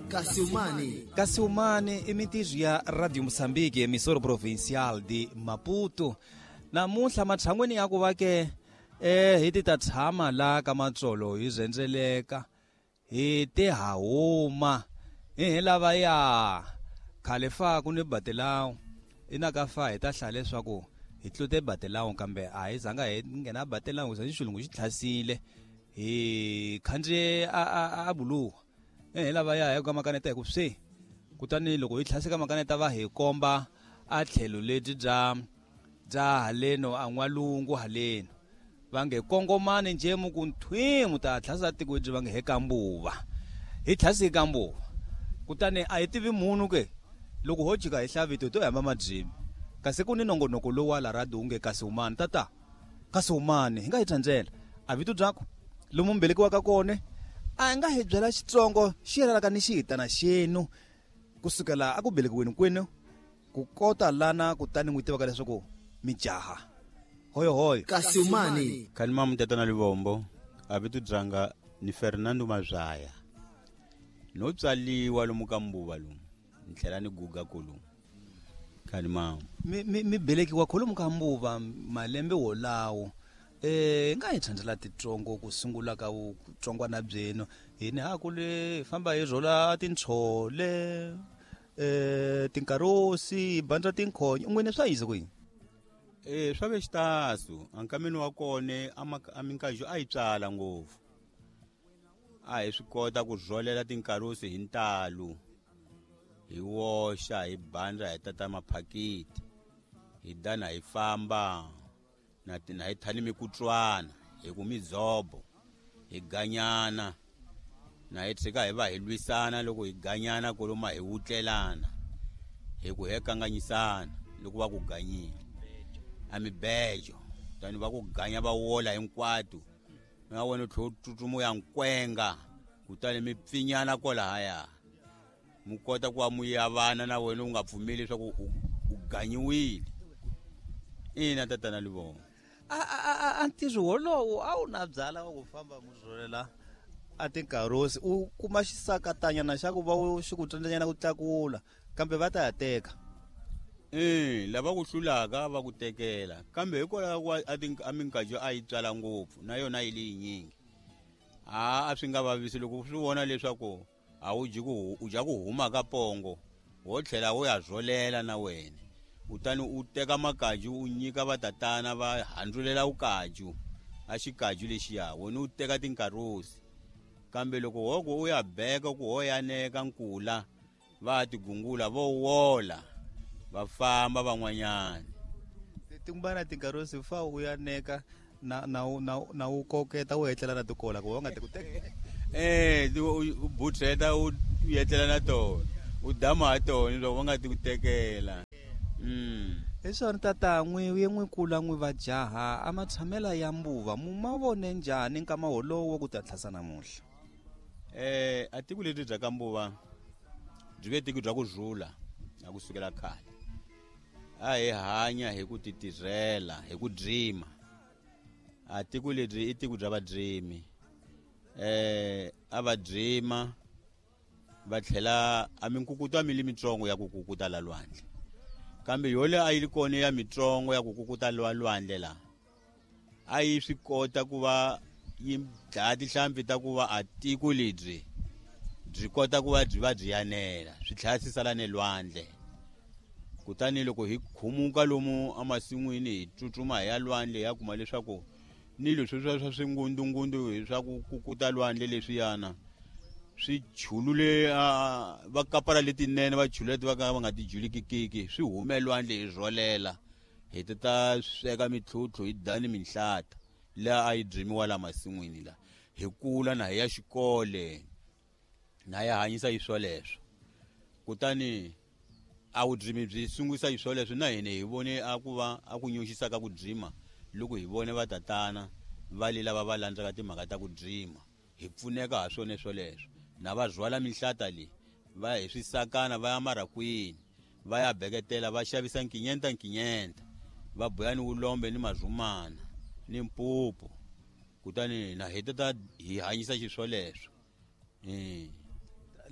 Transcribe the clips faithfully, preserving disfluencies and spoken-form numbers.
Kasiumani. Kasiumani imitizwi ya Radio Moçambique, emissora provincial de Maputo. Namuntlha matshan'weni ya ku va ke eh hi ti ta tshama la ka matsolo hi zendzeleka hi ti hahuma hi lava ya khale fa ku ni batelawo ina ka fa hi ta hla leswaku hi tlute batelawo kambe a hi zanga hi nghena batelawo se xilungu xi thlasile hi khandziye a a bulu hi lava ya hi ka makaneta hi ku swi kutani loko hi thlaseka makaneta va hi komba a tlhelo leti bya bya haleno an'walungu haleno vange kongomani nje mu ku nthwi mu ta thlasa tiko byi vange he kambuva hi thlasika kambuva kutani a hi tivi munhu ke loko ho jika hi hlavito to hamba majimi kasi ku ni nongonoko lowu wa la radio unge Kasiumani tata Kasiumani hi nga hi tsandzela a vito byako lomu mbelekiwa ka kone a nga hi byela Xitsongo xi yelanaka ni xihitana xenu kusukela a ku belekiweni kwenu ku kota lana kutani n'wi tivaka leswaku mijaha hoyo hoyo Kasiumani. Kalima Mtetana Livombo a vito byanga ni Fernando Mazaya no tsaliwa lomu ka Mbuva lomu ntlhela ni guga kulu Kalima mi mi mi belekiwa kholomu ka Mbuva malembe wolawo eh nga hi tsandzela titsongo ku sungula ka vutsongwana byenu hini ha ku le famba hi rhola tintshole eh tinkarosi bandza tinkhonyo n'wene swa yisa kuyini eh swa ve xitasu ankameni wa kone a minkajo a yi tswala ngopfu a hi swi kota ku rholela tinkarosi hi ntalo hi woxa hi bandza hi tata maphakiti hi dana hi famba na tina hi thani mikutswana hi ku mizobo hi ganyana na hi tshika hi va hi lwisana loko hi ganyana koloma hi wutlelana hi ku hekanganyisana loko va ku ganyile a mibejo tani va ku ganya va wola hinkwatu na wena tlho tutsumo ya nkwenga kutani mi pfinyana kolahaya mu kota ku amuya vana na wena u nga pfumeli leswaku u ganyiwile ina tatana Livombo a a a ntizo wolowo a wu na byala wa ku famba mu rholela a tinkarosi u kuma xisakatanyana xa ku va xi ku tsandzanyana ku tlakula kambe va ta ya teka eh lava ku hlulaka va ku tekela kambe hikwalaho ku a ti a minkajo a yi tswala ngopfu na yona yi leyi nyingi a a swi nga vavisi loko swi vona leswaku a wu ji ku u ja ku huma ka pongo wo tlhela wo ya rholela na wena utani u teka makaju u nyika vatatana va handzulela ukaju a xikaju lexiya wena u teka tinkarosi kambe loko hoko u ya beka ku hoyaneka nkula va ti gungula vo wola va famba van'wanyana tingbana tinkarosi fa u ya neka na na na na u koketa u hetlela na tikola ku va nga ti ku teka eh u butreta u yetlela na tona u dama tona loko va nga ti ku tekela mm leswi tata n'wi ye n'wi kula n'wi va jaha a matshamela ya Mbuva mu mavone njhani nkama holowo ku ta tlhasa namuhla eh a tiku leti bya ka Mbuva byi ve tiko bya ku rhula na kusukela khale a hi hanya hi ku titirhela hi ku dreama a tiku leri i tiku bya vadreami eh a va dreama va tlhela a minkukuto a mili mitsongo ya ku kukuta la lwandle kambe yole a yi kone ya mitsongo ya ku kukuta la lwandle la a yi swi kota ku va yi dlaya tihlampfi ta ku va a tiko lebyi byi kota ku va byi va byi yanela swi tlhayisisa la ne lwandle kutani loko hi khumuka lomu amasin'wini hi tsutsuma hi ya lwandle ya kuma leswaku ni leswi swa swingundungundu hi swa ku kukuta lwandle leswiyana swi chulule va kapara letinene va chuleti va ka va nga ti julikikiki swi hume lwandle hi rholela hi ta sweka mitlhutlu hi dani minhlata la a yi dreamiwa la masin'wini la hi kula na hi ya xikole na ya hanyisa hi swoleswo kutani a wu dreami byi sungisa hi swoleswo na hina hi vone a ku va a ku nyuxisa ka ku dreama loko hi vone vatatana va lila va va landzaka timhaka ta ku dreama hi pfuneka ha swone swoleswo na va rhwala minhlata leyi va hi swisakana va ya marakwini va ya beketela va xavisa nkinyenta nkinyenta va boya ni ulombe ni mazumana ni mpupu kutani na hi ta hi hanyisa xiswoleswo eh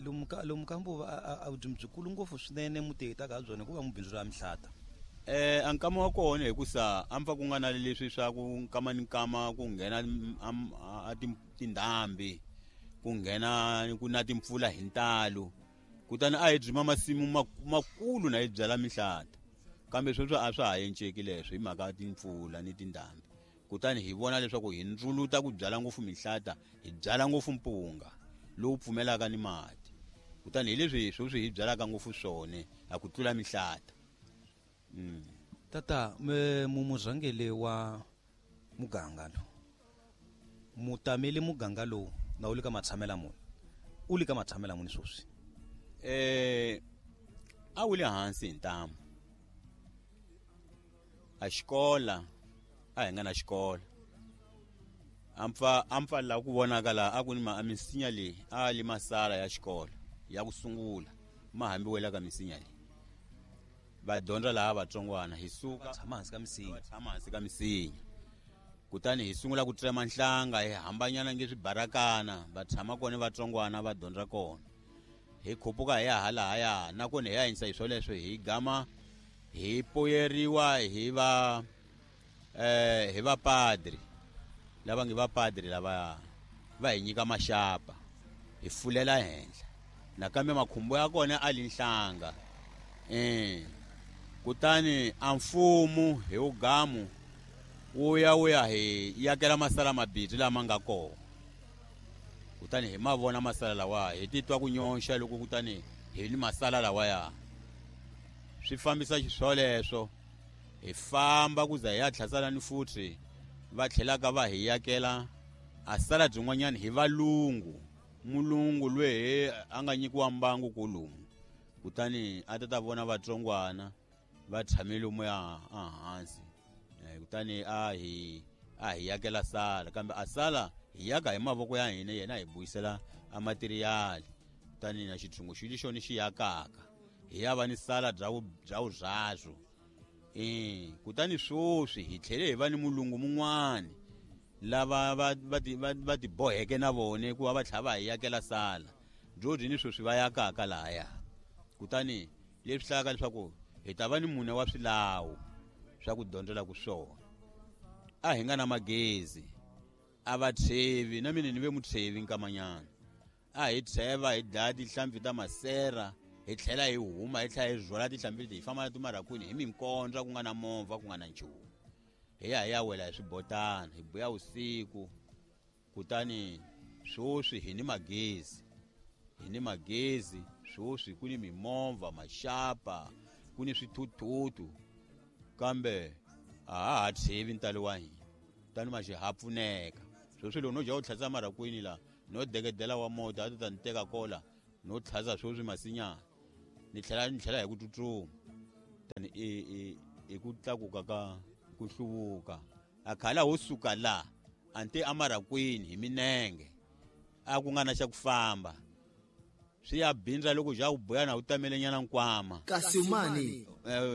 lomu ka lomu ka Mbuva a byi byikulu ngopfu swinene muteta ka byona ku va mubindzu ra mihlata. Eh ankama wa kona hikusa amfa ku nga na leswi swa ku nkama ni nkama ku nghena a tindhambi ku nghena ku na timpfula hi ntalo kutani a hi byima masimu makulu na hi byala mihlata kambe sweswo a swa ha yenceki leswo hi mhaka timpfula ni tindhambi kutani hi vona leswaku hi ndzuluta ku byala ngopfu mihlata hi byala ngopfu mpunga lowu pfumelaka ni mati kutani hi leswi sweswi hi byalaka ngopfu swone a ku tlula mihlata. Mm. Tata me mumurhangeli wa muganga lo mutameli muganga lo na uli ka matshamela muni uli ka matshamela muni sweswi eh a uli hansi hi ntamu a xikola a hi nga na xikola ampfa ampfa la ku vonaka la a ku ni ma misinya leyi a li masala ya xikola ya ku sungula ma hambiwela ka misinya leyi va dyondza laha vatsongwana hi suka tshama hansi ka misinya tshama hansi ka misinya kutani hi sungula ku tsema nhlanga hi hambanyana nge swibarakana va tshama kona vatsongwana va dyondza kona hi khupuka hi ya hala haya na kona hi ya yinisa hi swoleswo hi gama hi poyeriwa hi va eh hi va padri lava nge va padri lava va hi nyika maxapa hi fulela henhla nakambe makhumbo ya kona a linhlanga eh kutani a mfumo hi ugamu wo ya wo ya hi yakela masala mabitsi lama nga kona kutani hi mavona masala lawa hi titwa ku nyoxa loko kutani hi ni masala lawa ya swi fambisa xiswoleswo hi famba ku za hi ya tlhasala ni futhi va tlhelaka va hi yakela a sala byin'wanyana hi valungu mulungu lweyi a nga nyikiwa mbangu kulumu kutani a ta ta vona vatsongwana va tshamile moya ehansi kutani a hi a hi yakela sala kambe a sala hi yaka hi mavoko ya hina yena hi buyisela a material kutani na xithungu xi xoni xi yakaka hi ya va ni sala bya bya uzazwo eh kutani swoswi hi tlhele hi va ni mulungu mun'wani lava va va va ti boheke na vone ku va va tlhava hi yakela sala byo ni swoswi va yakaka lahaya kutani leswi hlaka leswaku hi ta va ni mune wa swilawu swa ku dyondzela ku swona a hi nga na magezi a va tshevi na mina ni ve mutshevi nkamanyana a hi tsheva hi dlaya tihlampfi ta masera hi tlhela hi huma hi tlhela hi rhwala tihlampfi leti hi famba na timarakwini hi minkondza ku nga na movha ku nga na nchumu hi ya hi ya wela hi swibotana hi buya usiku kutani swoswi hi ni magezi hi ni magezi swoswi ku ni mimovha maxapa ku ni swithuthutu kambe a ha ha tshevi ntalo wa hina tani ma xi ha pfuneka swoswi loko no ja u tlhasa marakwini la no dekedela wa mota a ta ta ni teka kola no tlhasa swoswi masinyana ni tlhela ni tlhela hi ku tsutsuma tani i i ku tlakuka ka ku hluvuka a khala ho suka la ante amarakwini hi minenge a ku nga na xa ku famba swi ya bindza loko ja u boya na u tamele nyana nkwama kasi mani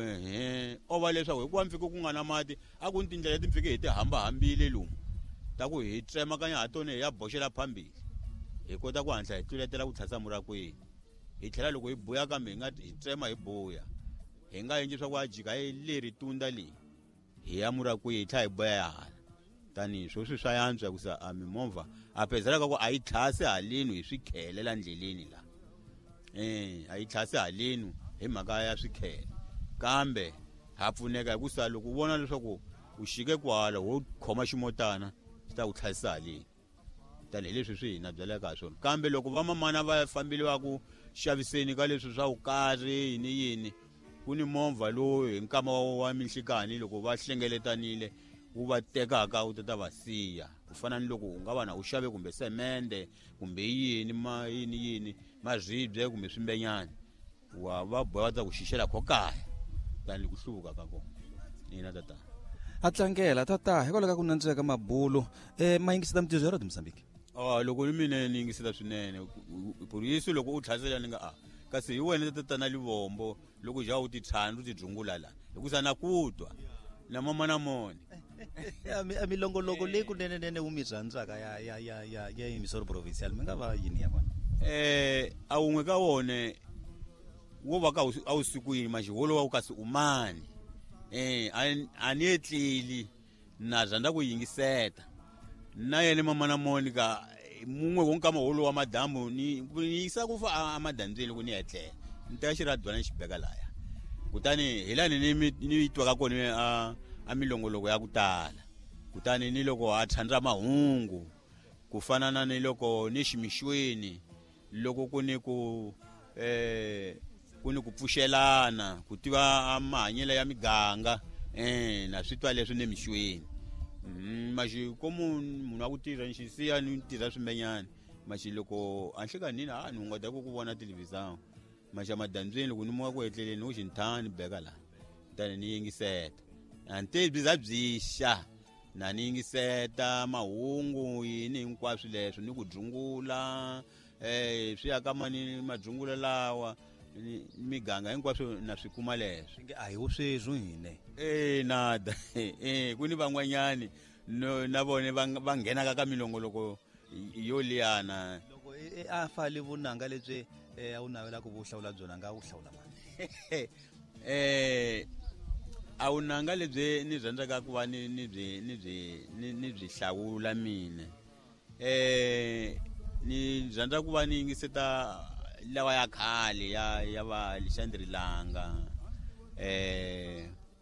eh o va leswaku hikuva mfike ku nga na mati a ku ni tindlela leti mfike hi ti hamba hambile lomu ta ku hi tsemakanya ha tona hi ya boxela phambili hi kota ku hatla hi tluletela ku tlhasa murakwini hi tlhela loko hi boya kambe hi nga hi tsema hi boya hi nga endli swa ku ajika hi leri tunda leyi hi ya murakwini hi tlha hi boya hala tani swoswi swa yantswa ku sa a mimovha a pezela ka ku a yi tlhasi haleni hi swikhelela ndleleni la eh a yi tlhasi haleni hi mhaka ya swikhele kambe ha pfuneka hi ku sa loko u vona leswaku u xike kwala wo khoma ximotana xi ta ku tlhasisa haleni tani hi leswi swi hina byaleka ha swona kambe loko vamamana va fambeliwa ku xaviseni ka leswi swa vukarhi yini yini ku ni movha lowu hi nkama wa minhlikani loko va hlengeletanile wu va tekaka wu ta va siya ku fana ni loko u nga va na u xave kumbe semende kumbe yini ma yini yini mazibye kumbe swimbenyana wa va boha ta ku xixela ko kaya tani ku hluvuka ka kona ina tata a tlangela tata hikwalaho ka ku nandzika mabulo eh mayingisela mintirho ya Radio Mozambique oh loko ni mina ni yingisela swinene purisi loko u tlhasela ni nga a kasi hi wena tata na livombo loko ja u ti tshana u ti dzungula la hikusa na kutwa na mama na mone a milongoloko leyi kunene nene u mi rhandzaka ya ya ya ya ya Misoro Provincial mi nga va yini ya vona eh a un'we ka wone wo va ka a wu sikwini manje wo lowa u kasi umani eh a ni etlili na zanda ku yingiseta na yene mama na Monica mun'we wonka maholo wa madamu ni yisa ku fa amadandzweni ku ni etlela ni ta xiradwana xibeka laya kutani helani ni ni twa ka kone a a milongoloko ya ku tala kutani ni loko a thandra mahungu ku fanana ni loko ni ximixweni loko ku ni ku eh ku ni ku pfushelana ku tiva mahanyelo ya miganga eh na switwa leswi ni mixweni maji komu munhu wa ku tirha nxisiya ni tirha swimenyani maji loko a nhlikanini a ni nga ta ku vona television maji madandzweni loko ni muka ku etleleni u xinthani beka la tani ni yingiseta ante byiza byixa na ni yingiseta mahungu yini hinkwaswo leswo ni ku dzungula eh swi aka mani madzungula lawa miganga hinkwaswo na swikuma leswo nge a hi u sweswo hine eh nada eh kuni van'wanyani no na vone va nghena ka milongoloko yo liyana loko a fali vunanga lebyi a wu navela ku vuhlawula byona nga wu hlawula mani eh a wu nanga lebyi ni rhandzaka ku va ni ni byi ni byi ni byi hlawula mina eh ni rhandza ku va ni yingiseta lawa ya khale ya ya va Alexandre Langa eh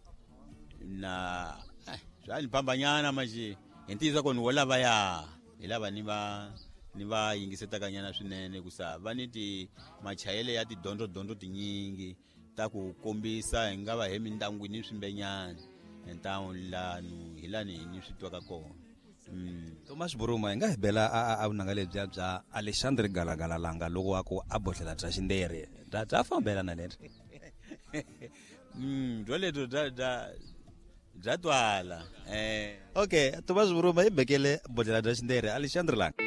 na swa ni phambanyana maji hentisa ko ni wola va ya hilava ni va ni va yingiseta kanyana swinene ku sa va ni ti machayele ya ti dondo dondo tinyingi ta ku kombisa hi nga va he mindangwini swimbenyana entawo lanu hilani ni switwa ka kona Thomas Buruma hi nga hi bela a vunanga lebyi bya Alexandre Galagala Langa loko wa ku a bohlela bya xinderi bya bya fambela na lebyi mm byo lebyo bya bya bya twala eh okay Thomas Buruma hi bekele bohlela bya xinderi Alexandre Langa